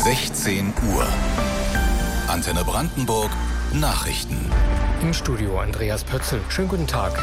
16 Uhr. Antenne Brandenburg Nachrichten. Im Studio Andreas Pötzl. Schönen guten Tag.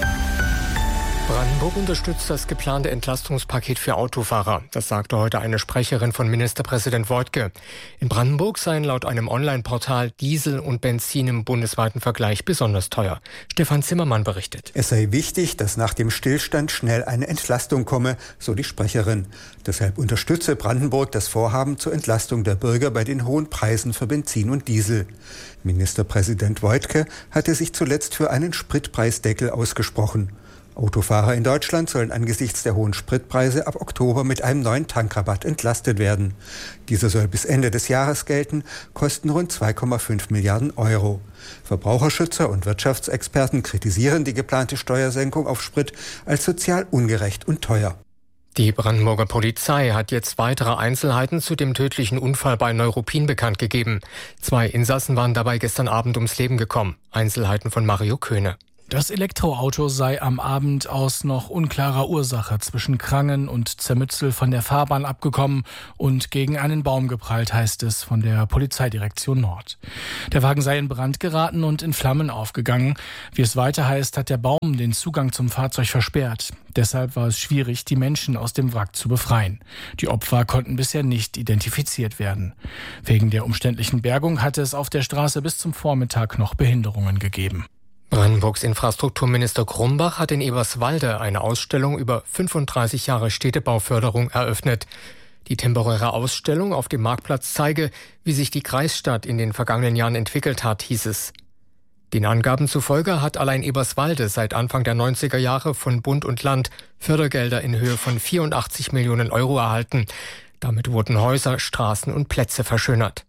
Brandenburg unterstützt das geplante Entlastungspaket für Autofahrer. Das sagte heute eine Sprecherin von Ministerpräsident Woidke. In Brandenburg seien laut einem Online-Portal Diesel und Benzin im bundesweiten Vergleich besonders teuer. Stefan Zimmermann berichtet. Es sei wichtig, dass nach dem Stillstand schnell eine Entlastung komme, so die Sprecherin. Deshalb unterstütze Brandenburg das Vorhaben zur Entlastung der Bürger bei den hohen Preisen für Benzin und Diesel. Ministerpräsident Woidke hatte sich zuletzt für einen Spritpreisdeckel ausgesprochen. Autofahrer in Deutschland sollen angesichts der hohen Spritpreise ab Oktober mit einem neuen Tankrabatt entlastet werden. Dieser soll bis Ende des Jahres gelten, kosten rund 2,5 Milliarden Euro. Verbraucherschützer und Wirtschaftsexperten kritisieren die geplante Steuersenkung auf Sprit als sozial ungerecht und teuer. Die Brandenburger Polizei hat jetzt weitere Einzelheiten zu dem tödlichen Unfall bei Neuruppin bekannt gegeben. 2 Insassen waren dabei gestern Abend ums Leben gekommen. Einzelheiten von Mario Köhne. Das Elektroauto sei am Abend aus noch unklarer Ursache zwischen Krangen und Zermützel von der Fahrbahn abgekommen und gegen einen Baum geprallt, heißt es von der Polizeidirektion Nord. Der Wagen sei in Brand geraten und in Flammen aufgegangen. Wie es weiter heißt, hat der Baum den Zugang zum Fahrzeug versperrt. Deshalb war es schwierig, die Menschen aus dem Wrack zu befreien. Die Opfer konnten bisher nicht identifiziert werden. Wegen der umständlichen Bergung hatte es auf der Straße bis zum Vormittag noch Behinderungen gegeben. Brandenburgs Infrastrukturminister Grumbach hat in Eberswalde eine Ausstellung über 35 Jahre Städtebauförderung eröffnet. Die temporäre Ausstellung auf dem Marktplatz zeige, wie sich die Kreisstadt in den vergangenen Jahren entwickelt hat, hieß es. Den Angaben zufolge hat allein Eberswalde seit Anfang der 90er Jahre von Bund und Land Fördergelder in Höhe von 84 Millionen Euro erhalten. Damit wurden Häuser, Straßen und Plätze verschönert.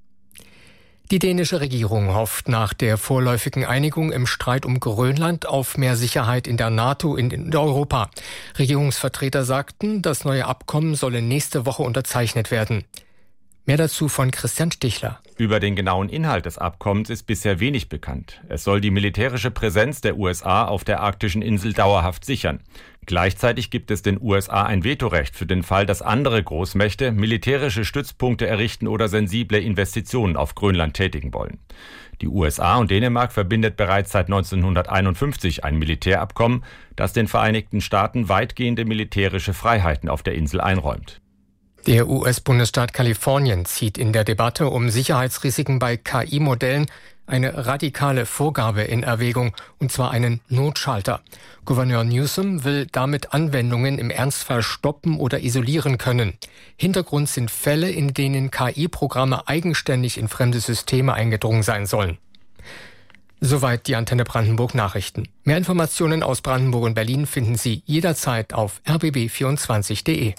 Die dänische Regierung hofft nach der vorläufigen Einigung im Streit um Grönland auf mehr Sicherheit in der NATO in Europa. Regierungsvertreter sagten, das neue Abkommen solle nächste Woche unterzeichnet werden. Mehr dazu von Christian Stichler. Über den genauen Inhalt des Abkommens ist bisher wenig bekannt. Es soll die militärische Präsenz der USA auf der arktischen Insel dauerhaft sichern. Gleichzeitig gibt es den USA ein Vetorecht für den Fall, dass andere Großmächte militärische Stützpunkte errichten oder sensible Investitionen auf Grönland tätigen wollen. Die USA und Dänemark verbindet bereits seit 1951 ein Militärabkommen, das den Vereinigten Staaten weitgehende militärische Freiheiten auf der Insel einräumt. Der US-Bundesstaat Kalifornien zieht in der Debatte um Sicherheitsrisiken bei KI-Modellen eine radikale Vorgabe in Erwägung, und zwar einen Notschalter. Gouverneur Newsom will damit Anwendungen im Ernstfall stoppen oder isolieren können. Hintergrund sind Fälle, in denen KI-Programme eigenständig in fremde Systeme eingedrungen sein sollen. Soweit die Antenne Brandenburg Nachrichten. Mehr Informationen aus Brandenburg und Berlin finden Sie jederzeit auf rbb24.de.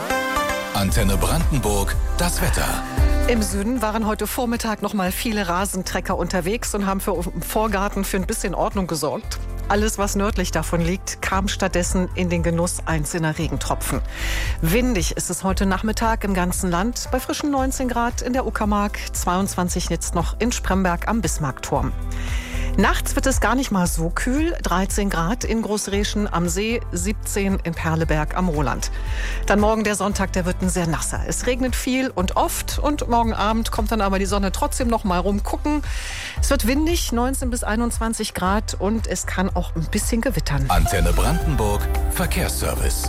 Antenne Brandenburg, das Wetter. Im Süden waren heute Vormittag noch mal viele Rasentrecker unterwegs und haben im Vorgarten für ein bisschen Ordnung gesorgt. Alles, was nördlich davon liegt, kam stattdessen in den Genuss einzelner Regentropfen. Windig ist es heute Nachmittag im ganzen Land, bei frischen 19 Grad in der Uckermark, 22 jetzt noch in Spremberg am Bismarckturm. Nachts wird es gar nicht mal so kühl, 13 Grad in Großreschen am See, 17 in Perleberg am Roland. Dann morgen der Sonntag, der wird ein sehr nasser. Es regnet viel und oft und morgen Abend kommt dann aber die Sonne trotzdem noch mal rumgucken. Es wird windig, 19 bis 21 Grad und es kann auch ein bisschen gewittern. Antenne Brandenburg, Verkehrsservice.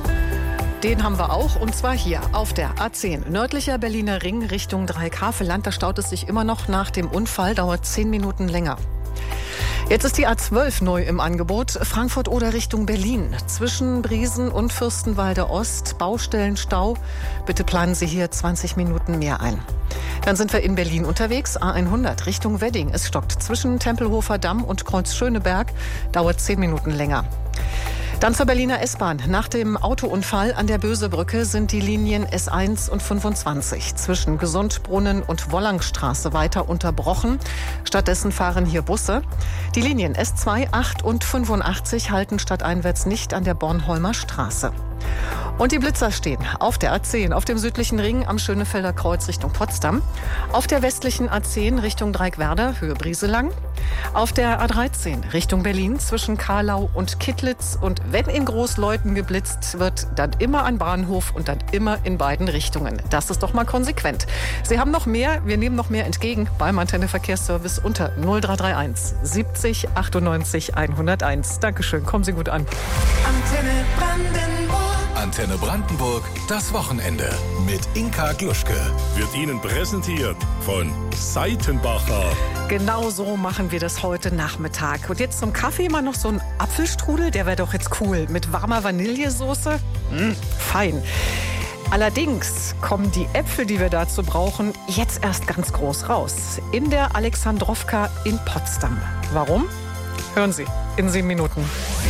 Den haben wir auch, und zwar hier auf der A10. Nördlicher Berliner Ring Richtung Dreieckhaveland. Da staut es sich immer noch nach dem Unfall, dauert 10 Minuten länger. Jetzt ist die A12 neu im Angebot. Frankfurt oder Richtung Berlin. Zwischen Briesen und Fürstenwalde Ost. Baustellenstau. Bitte planen Sie hier 20 Minuten mehr ein. Dann sind wir in Berlin unterwegs. A100 Richtung Wedding. Es stockt zwischen Tempelhofer Damm und Kreuz Schöneberg. Dauert 10 Minuten länger. Dann zur Berliner S-Bahn. Nach dem Autounfall an der Bösebrücke sind die Linien S1 und 25 zwischen Gesundbrunnen und Wollangstraße weiter unterbrochen. Stattdessen fahren hier Busse. Die Linien S2, 8 und 85 halten stadteinwärts nicht an der Bornholmer Straße. Und die Blitzer stehen auf der A10, auf dem südlichen Ring am Schönefelder Kreuz Richtung Potsdam, auf der westlichen A10 Richtung Dreieckwerder, Höhe Brieselang, auf der A13 Richtung Berlin zwischen Kahlau und Kittlitz. Und wenn in Großleuthen geblitzt wird, dann immer an Bahnhof und dann immer in beiden Richtungen. Das ist doch mal konsequent. Sie haben noch mehr, wir nehmen noch mehr entgegen beim Antenne Verkehrsservice unter 0331 70 98 101. Dankeschön, kommen Sie gut an. Antenne Brandenburg. Antenne Brandenburg, das Wochenende mit Inka Gluschke. Wird Ihnen präsentiert von Seitenbacher. Genau so machen wir das heute Nachmittag. Und jetzt zum Kaffee mal noch so ein Apfelstrudel, der wäre doch jetzt cool. Mit warmer Vanillesoße. Fein. Allerdings kommen die Äpfel, die wir dazu brauchen, jetzt erst ganz groß raus. In der Alexandrowka in Potsdam. Warum? Hören Sie in 7 Minuten.